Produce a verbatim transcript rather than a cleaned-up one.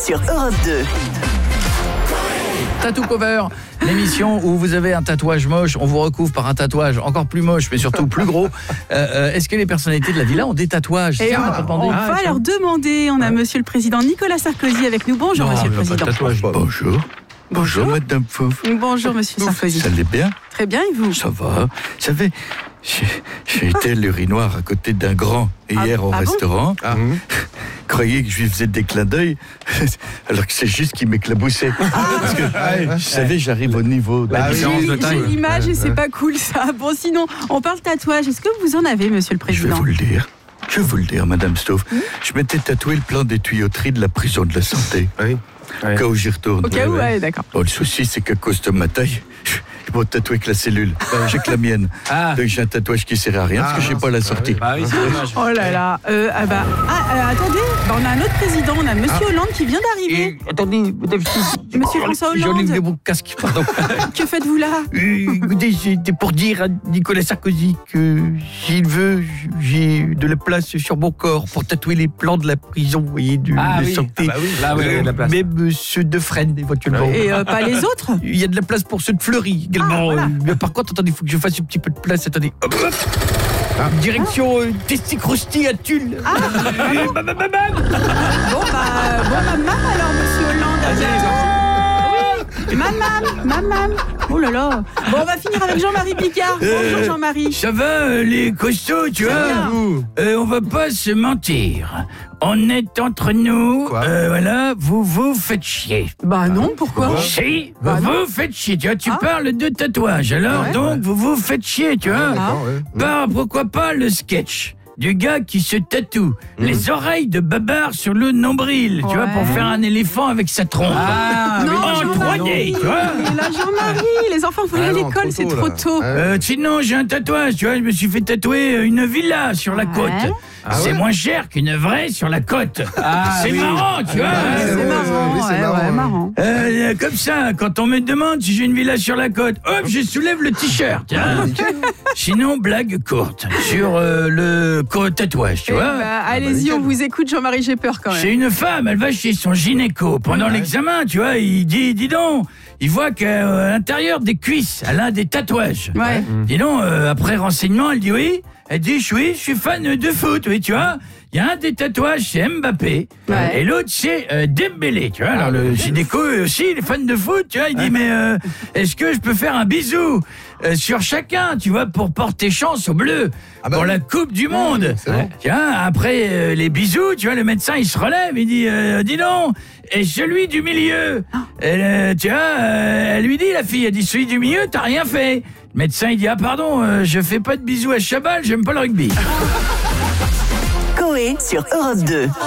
sur Europe deux. Tattoo Cover, l'émission où vous avez un tatouage moche, on vous recouvre par un tatouage encore plus moche, mais surtout plus gros. Euh, euh, est-ce que les personnalités de la villa ont des tatouages? Et ça, on, on, a pas demandé. on Ah, va tiens. leur demander. On a Monsieur le Président Nicolas Sarkozy avec nous. Bonjour, Non, Monsieur le il n'a pas de Président. tatouage. Bonjour. Bonjour, Madame Fauve. Bonjour, Monsieur Sarkozy. Ça allait bien? Très bien, et vous? Ça va. Vous savez, j'ai, j'ai été à l'urinoir à côté d'un grand hier Ah, au ah bon restaurant. Ah. Croyez que je lui faisais des clins d'œil, alors que c'est juste qu'il m'éclaboussait. Parce que, vous savez, j'arrive au niveau de la Ah oui, différence J'ai de taille. j'ai l'image et c'est pas cool ça. Bon, sinon, on parle tatouage. Est-ce que vous en avez, Monsieur le Je vais Président? vous le dire. Je vais vous le dire, Madame Stauff. Je m'étais tatoué le plan des tuyauteries de la prison de la santé. Oui. Au cas où j'y retourne. Au cas où, ouais, d'accord. Bon, le souci, c'est qu'à cause de ma taille, je vais tatouer que la cellule. J'ai que la mienne. Ah. Donc j'ai un tatouage qui sert à rien parce que j'ai pas la sortie. Bah oui, c'est dommage. Oh là là. Euh, ah bah, ah, euh, attendez, bah, on a un autre président, on a Monsieur Hollande qui vient d'arriver. Et, attendez, Madame Stouff. Monsieur François Hollande. J'enlève mon casque, pardon. Que faites-vous là? Euh, écoutez, c'était pour dire à Nicolas Sarkozy que s'il veut, j'ai de la place sur mon corps pour tatouer les plans de la prison, vous voyez, de, Ah de oui. santé. Ah bah oui, là, oui, il y a de la place. Même euh, ceux de Fresnes, éventuellement. Et euh, pas les autres? Il y a de la place pour ceux de Fleury également. Ah, voilà. Euh, mais par contre, attendez, il faut que je fasse un petit peu de place. Attendez. Hop, hop. Direction euh, Testicrosti à Tulle. Ah. Euh, bam, bam, bam, bam. Bon bah, bon maman alors, Monsieur Hollande. Maman, maman. Oh là là. Bon, on va finir avec Jean-Marie Picard. Bonjour Jean-Marie. Ça va, euh, les costauds, tu vois bien. euh, On va pas se mentir. On est entre nous. Quoi euh, voilà, vous vous faites chier. Bah non, pourquoi? Si, Bah vous non. vous faites chier. Tu vois, tu Ah. parles de tatouage. Alors, Ouais. donc, vous vous faites chier, tu vois. Ah. Bah, pourquoi pas le sketch du gars qui se tatoue les oreilles de Babar sur le nombril, tu vois, Ouais. pour faire un éléphant avec sa trompe. Ah, Non, en Jean-Marie. trois-D, tu vois. Mais là, Jean-Marie, les enfants vont aller Ah à non, l'école, trop c'est tôt, trop là. tôt. Euh, sinon, j'ai un tatouage, tu vois, je me suis fait tatouer euh, une villa sur la Ouais. côte. Ah c'est ouais moins cher qu'une vraie sur la côte. Ah, c'est oui. marrant, tu vois. Ouais, c'est ouais, marrant, oui, c'est ouais, marrant, ouais, hein. marrant. Euh, comme ça, quand on me demande si j'ai une villa sur la côte, hop, je soulève le t-shirt. hein. Sinon, blague courte sur euh, le co- tatouage, tu Eh vois. bah, allez-y, on vous écoute, Jean-Marie, j'ai peur quand C'est même. une femme, elle va chez son gynéco. Pendant l'examen, tu vois, il dit, dis donc, il voit qu'à l'intérieur des cuisses, elle a des tatouages. Ouais. Dis donc, euh, après renseignement, elle dit oui. Elle dit, oui, je suis fan de foot, oui, tu vois. Il y a un des tatouages, c'est Mbappé. Ouais. Et l'autre, c'est euh, Dembélé, tu vois. Alors, le gynéco aussi, il est fan de foot, tu vois. Il dit, mais euh, est-ce que je peux faire un bisou euh, sur chacun, tu vois, pour porter chance aux Bleus Ah bah pour oui. la Coupe du Monde. c'est bon. Tiens, après euh, les bisous, tu vois, le médecin, il se relève, il dit, euh, dis donc, et celui du milieu. Elle, euh, tu vois, euh, elle lui dit, la fille, elle dit, celui du milieu, t'as rien fait. Le médecin, il dit, ah pardon, euh, je fais pas de bisous à Chabal, j'aime pas le rugby. Coé sur Europe deux.